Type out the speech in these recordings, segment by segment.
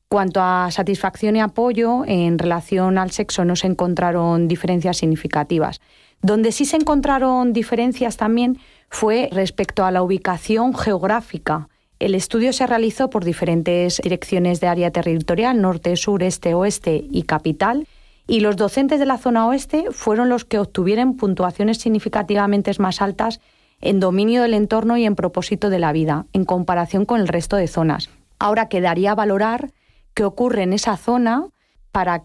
Cuanto a satisfacción y apoyo, en relación al sexo no se encontraron diferencias significativas. Donde sí se encontraron diferencias también fue respecto a la ubicación geográfica. El estudio se realizó por diferentes direcciones de área territorial, norte, sur, este, oeste y capital, y los docentes de la zona oeste fueron los que obtuvieron puntuaciones significativamente más altas en dominio del entorno y en propósito de la vida, en comparación con el resto de zonas. Ahora quedaría valorar qué ocurre en esa zona para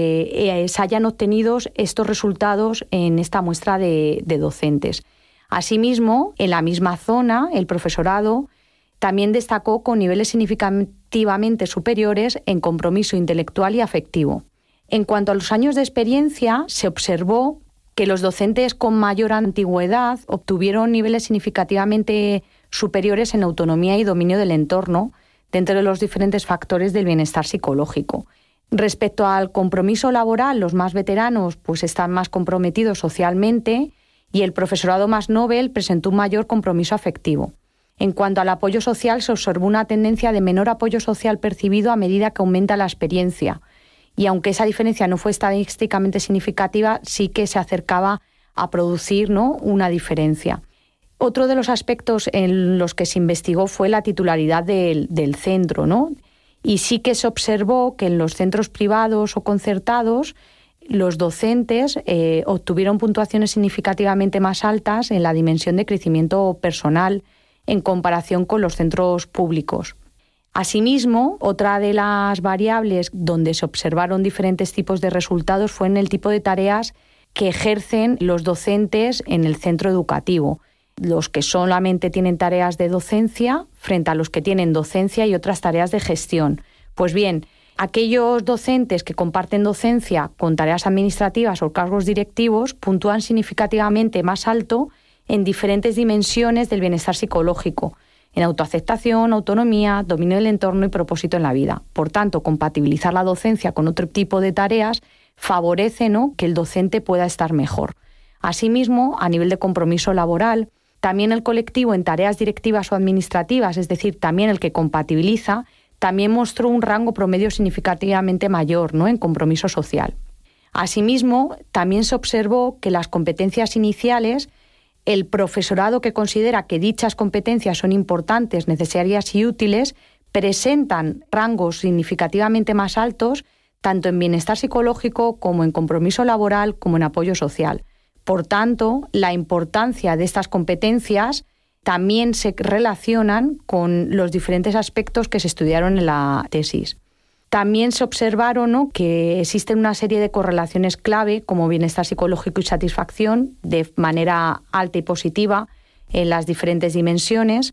que se hayan obtenido estos resultados en esta muestra de docentes. Asimismo, en la misma zona, el profesorado también destacó con niveles significativamente superiores en compromiso intelectual y afectivo. En cuanto a los años de experiencia, se observó que los docentes con mayor antigüedad obtuvieron niveles significativamente superiores en autonomía y dominio del entorno dentro de los diferentes factores del bienestar psicológico. Respecto al compromiso laboral, los más veteranos pues están más comprometidos socialmente y el profesorado más novel presentó un mayor compromiso afectivo. En cuanto al apoyo social, se observó una tendencia de menor apoyo social percibido a medida que aumenta la experiencia. Y aunque esa diferencia no fue estadísticamente significativa, sí que se acercaba a producir, ¿no?, una diferencia. Otro de los aspectos en los que se investigó fue la titularidad del centro, ¿no? Y sí que se observó que en los centros privados o concertados los docentes obtuvieron puntuaciones significativamente más altas en la dimensión de crecimiento personal en comparación con los centros públicos. Asimismo, otra de las variables donde se observaron diferentes tipos de resultados fue en el tipo de tareas que ejercen los docentes en el centro educativo. Los que solamente tienen tareas de docencia frente a los que tienen docencia y otras tareas de gestión. Pues bien, aquellos docentes que comparten docencia con tareas administrativas o cargos directivos puntúan significativamente más alto en diferentes dimensiones del bienestar psicológico, en autoaceptación, autonomía, dominio del entorno y propósito en la vida. Por tanto, compatibilizar la docencia con otro tipo de tareas favorece, ¿no?, que el docente pueda estar mejor. Asimismo, a nivel de compromiso laboral, también el colectivo en tareas directivas o administrativas, es decir, también el que compatibiliza, también mostró un rango promedio significativamente mayor, ¿no?, en compromiso social. Asimismo, también se observó que las competencias iniciales, el profesorado que considera que dichas competencias son importantes, necesarias y útiles, presentan rangos significativamente más altos, tanto en bienestar psicológico como en compromiso laboral como en apoyo social. Por tanto, la importancia de estas competencias también se relacionan con los diferentes aspectos que se estudiaron en la tesis. También se observaron, ¿no?, que existen una serie de correlaciones clave como bienestar psicológico y satisfacción de manera alta y positiva en las diferentes dimensiones,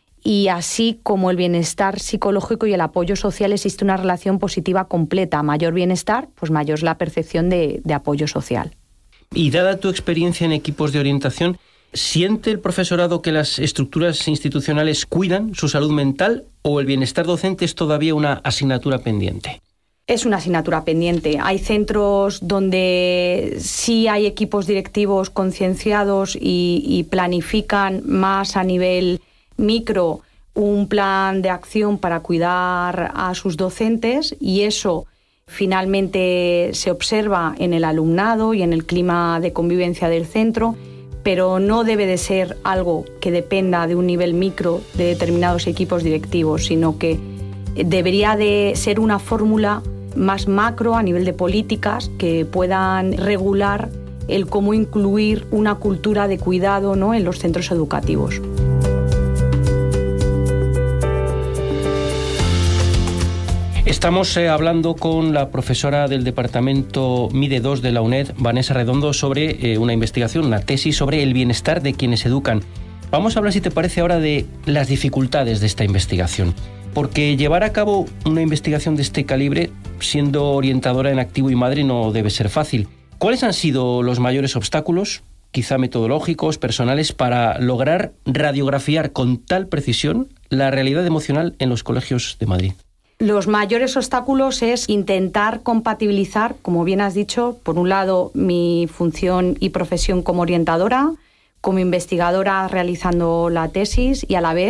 y así como el bienestar psicológico y el apoyo social existe una relación positiva completa. Mayor bienestar, pues mayor es la percepción de apoyo social. Y dada tu experiencia en equipos de orientación, ¿siente el profesorado que las estructuras institucionales cuidan su salud mental o el bienestar docente es todavía una asignatura pendiente? Es una asignatura pendiente. Hay centros donde sí hay equipos directivos concienciados y planifican más a nivel micro un plan de acción para cuidar a sus docentes, y eso finalmente se observa en el alumnado y en el clima de convivencia del centro, pero no debe de ser algo que dependa de un nivel micro de determinados equipos directivos, sino que debería de ser una fórmula más macro a nivel de políticas que puedan regular el cómo incluir una cultura de cuidado, ¿no?, en los centros educativos. Estamos hablando con la profesora del departamento MIDE 2 de la UNED, Vanessa Redondo, sobre una investigación, una tesis sobre el bienestar de quienes educan. Vamos a hablar, si te parece, ahora de las dificultades de esta investigación. Porque llevar a cabo una investigación de este calibre, siendo orientadora en activo y madre, no debe ser fácil. ¿Cuáles han sido los mayores obstáculos, quizá metodológicos, personales, para lograr radiografiar con tal precisión la realidad emocional en los colegios de Madrid? Los mayores obstáculos es intentar compatibilizar, como bien has dicho, por un lado mi función y profesión como orientadora, como investigadora realizando la tesis, y a la vez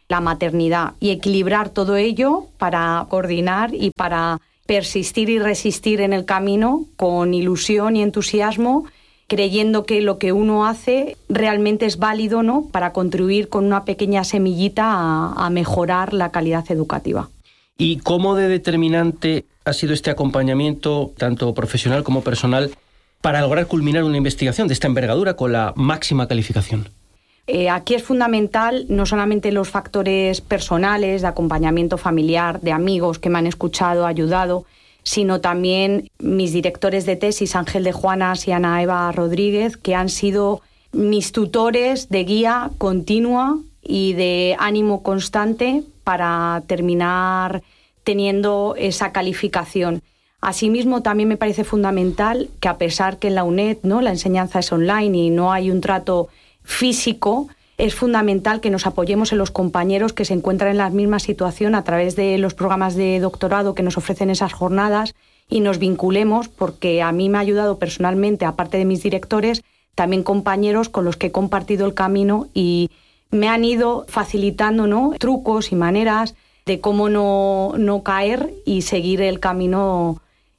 la maternidad, y equilibrar todo ello para coordinar y para persistir y resistir en el camino con ilusión y entusiasmo, creyendo que lo que uno hace realmente es válido, ¿no?, para contribuir con una pequeña semillita a mejorar la calidad educativa. ¿Y cómo de determinante ha sido este acompañamiento, tanto profesional como personal, para lograr culminar una investigación de esta envergadura con la máxima calificación? Aquí es fundamental no solamente los factores personales, de acompañamiento familiar, de amigos que me han escuchado, ayudado, sino también mis directores de tesis, Ángel de Juanas y Ana Eva Rodríguez, que han sido mis tutores de guía continua y de ánimo constante para terminar teniendo esa calificación. Asimismo, también me parece fundamental que, a pesar que en la UNED, ¿no?, la enseñanza es online y no hay un trato físico, es fundamental que nos apoyemos en los compañeros que se encuentran en la misma situación a través de los programas de doctorado que nos ofrecen esas jornadas, y nos vinculemos, porque a mí me ha ayudado personalmente, aparte de mis directores, también compañeros con los que he compartido el camino y me han ido facilitando, ¿no?, trucos y maneras de cómo no caer y seguir el camino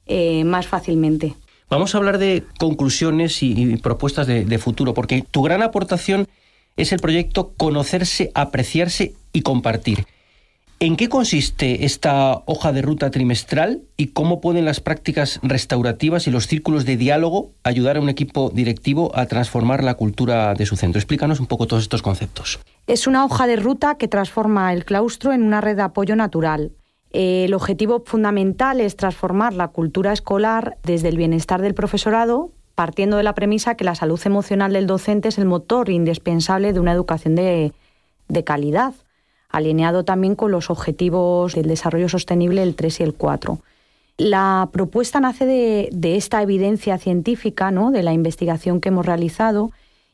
más fácilmente. Vamos a hablar de conclusiones y propuestas de futuro, porque tu gran aportación es el proyecto Conocerse, Apreciarse y Compartir. ¿En qué consiste esta hoja de ruta trimestral y cómo pueden las prácticas restaurativas y los círculos de diálogo ayudar a un equipo directivo a transformar la cultura de su centro? Explícanos un poco todos estos conceptos. Es una hoja de ruta que transforma el claustro en una red de apoyo natural. El objetivo fundamental es transformar la cultura escolar desde el bienestar del profesorado, partiendo de la premisa que la salud emocional del docente es el motor indispensable de una educación de calidad, alineado también con los objetivos del desarrollo sostenible, el 3 y el 4. La propuesta nace de esta evidencia científica, ¿no?, de la investigación que hemos realizado,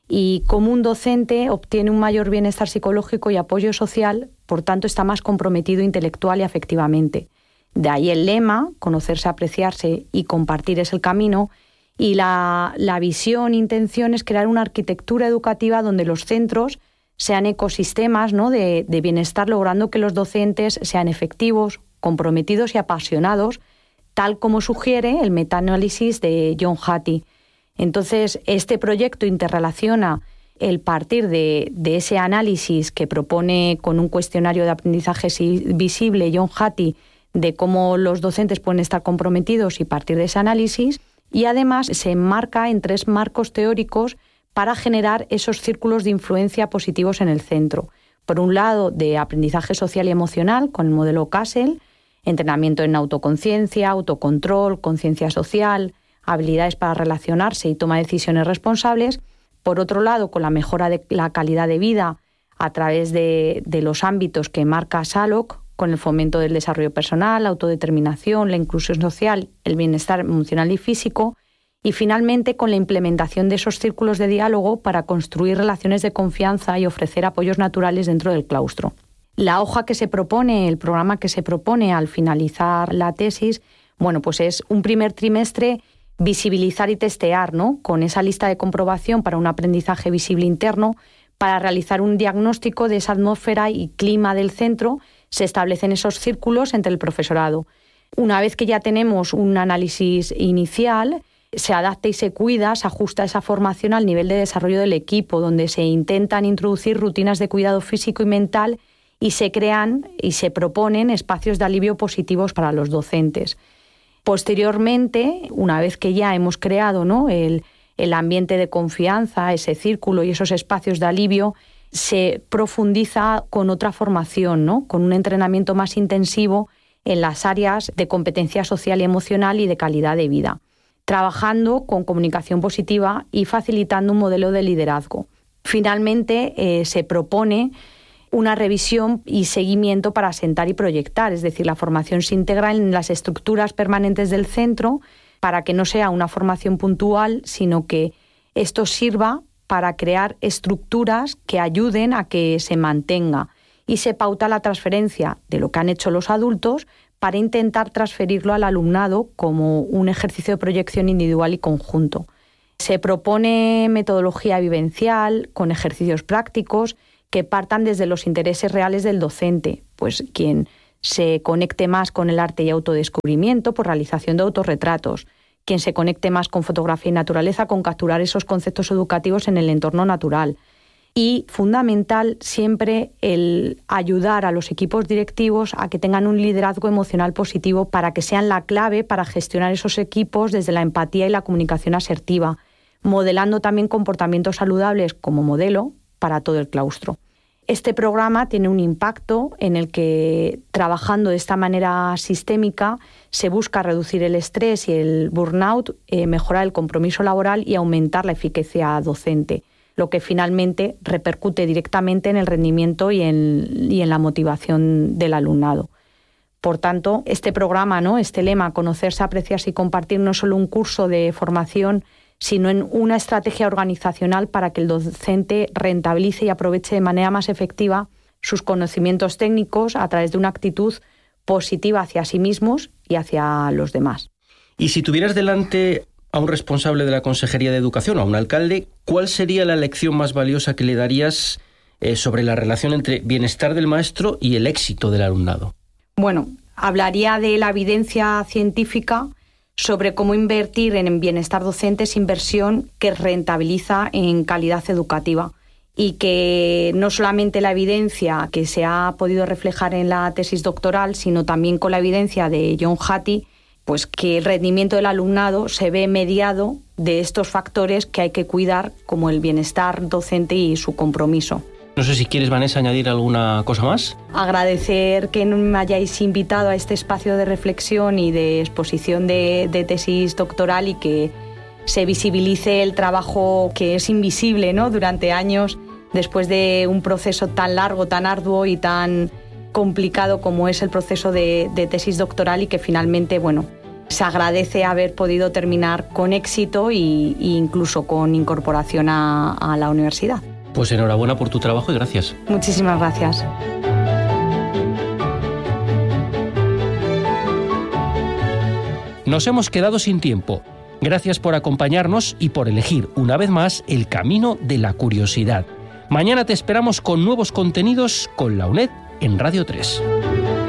y cómo un docente obtiene un mayor bienestar psicológico y apoyo social, por tanto está más comprometido intelectual y afectivamente. De ahí el lema, conocerse, apreciarse y compartir es el camino, y la visión, intención es crear una arquitectura educativa donde los centros sean ecosistemas, ¿no?, de bienestar, logrando que los docentes sean efectivos, comprometidos y apasionados, tal como sugiere el metaanálisis de John Hattie. Entonces, este proyecto interrelaciona el partir de ese análisis que propone con un cuestionario de aprendizaje visible John Hattie de cómo los docentes pueden estar comprometidos y partir de ese análisis, y además se enmarca en 3 marcos teóricos para generar esos círculos de influencia positivos en el centro. Por un lado, de aprendizaje social y emocional con el modelo Castle, entrenamiento en autoconciencia, autocontrol, conciencia social, habilidades para relacionarse y toma de decisiones responsables. Por otro lado, con la mejora de la calidad de vida a través de los ámbitos que marca SALOC, con el fomento del desarrollo personal, la autodeterminación, la inclusión social, el bienestar emocional y físico, y finalmente con la implementación de esos círculos de diálogo para construir relaciones de confianza y ofrecer apoyos naturales dentro del claustro. La hoja que se propone, el programa que se propone al finalizar la tesis, bueno, pues es un primer trimestre visibilizar y testear, ¿no?, con esa lista de comprobación para un aprendizaje visible interno, para realizar un diagnóstico de esa atmósfera y clima del centro. Se establecen esos círculos entre el profesorado. Una vez que ya tenemos un análisis inicial, se adapta y se cuida, se ajusta esa formación al nivel de desarrollo del equipo, donde se intentan introducir rutinas de cuidado físico y mental y se crean y se proponen espacios de alivio positivos para los docentes. Posteriormente, una vez que ya hemos creado, ¿no?, el ambiente de confianza, ese círculo y esos espacios de alivio, se profundiza con otra formación, ¿no?, con un entrenamiento más intensivo en las áreas de competencia social y emocional y de calidad de vida, trabajando con comunicación positiva y facilitando un modelo de liderazgo. Finalmente, se propone una revisión y seguimiento para asentar y proyectar, es decir, la formación se integra en las estructuras permanentes del centro para que no sea una formación puntual, sino que esto sirva para crear estructuras que ayuden a que se mantenga, y se pauta la transferencia de lo que han hecho los adultos para intentar transferirlo al alumnado como un ejercicio de proyección individual y conjunto. Se propone metodología vivencial con ejercicios prácticos que partan desde los intereses reales del docente, pues quien se conecte más con el arte y autodescubrimiento por realización de autorretratos, quien se conecte más con fotografía y naturaleza, con capturar esos conceptos educativos en el entorno natural. Y fundamental siempre el ayudar a los equipos directivos a que tengan un liderazgo emocional positivo para que sean la clave para gestionar esos equipos desde la empatía y la comunicación asertiva, modelando también comportamientos saludables como modelo para todo el claustro. Este programa tiene un impacto en el que, trabajando de esta manera sistémica, se busca reducir el estrés y el burnout, mejorar el compromiso laboral y aumentar la eficacia docente, lo que finalmente repercute directamente en el rendimiento y en la motivación del alumnado. Por tanto, este programa, este lema, conocerse, apreciarse y compartir, no es solo un curso de formación, sino en una estrategia organizacional para que el docente rentabilice y aproveche de manera más efectiva sus conocimientos técnicos a través de una actitud positiva hacia sí mismos y hacia los demás. Y si tuvieras delante a un responsable de la Consejería de Educación o a un alcalde, ¿cuál sería la lección más valiosa que le darías sobre la relación entre bienestar del maestro y el éxito del alumnado? Bueno, hablaría de la evidencia científica sobre cómo invertir en bienestar docente es inversión que rentabiliza en calidad educativa y que no solamente la evidencia que se ha podido reflejar en la tesis doctoral, sino también con la evidencia de John Hattie, pues que el rendimiento del alumnado se ve mediado de estos factores que hay que cuidar, como el bienestar docente y su compromiso. No sé si quieres, Vanessa, añadir alguna cosa más. Agradecer que me hayáis invitado a este espacio de reflexión y de exposición de tesis doctoral y que se visibilice el trabajo que es invisible, durante años, después de un proceso tan largo, tan arduo y tan complicado como es el proceso de tesis doctoral, y que finalmente, se agradece haber podido terminar con éxito e incluso con incorporación a la universidad. Pues enhorabuena por tu trabajo y gracias. Muchísimas gracias. Nos hemos quedado sin tiempo. Gracias por acompañarnos y por elegir una vez más el camino de la curiosidad. Mañana te esperamos con nuevos contenidos con la UNED en Radio 3.